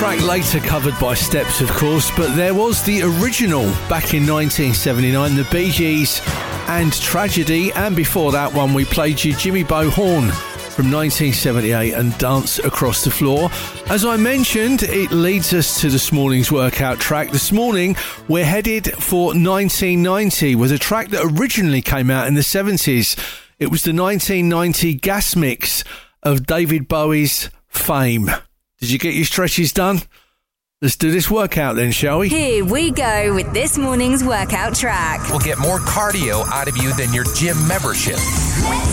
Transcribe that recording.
track later covered by Steps, of course, but there was the original back in 1979, the Bee Gees and Tragedy, and before that one we played you Jimmy Bo Horn from 1978 and Dance Across the Floor. As I mentioned, it leads us to this morning's workout track. This morning we're headed for 1990 with a track that originally came out in the 70s. It was the 1990 gas mix of David Bowie's Fame. Did you get your stretches done? Let's do this workout then, shall we? Here we go with this morning's workout track. We'll get more cardio out of you than your gym membership.